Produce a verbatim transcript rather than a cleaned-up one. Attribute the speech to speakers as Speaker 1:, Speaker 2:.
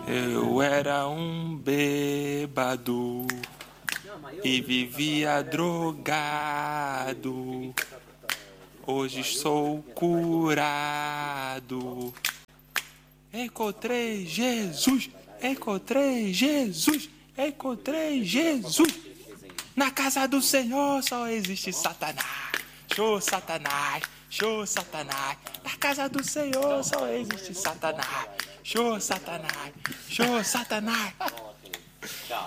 Speaker 1: Eu era um bêbado e vivia drogado. Hoje sou curado. Encontrei Jesus, encontrei Jesus, encontrei Jesus. Na casa do Senhor só existe Satanás. Show Satanás, show Satanás. Na casa do Senhor só existe Satanás. Show Satanás, show Satanás.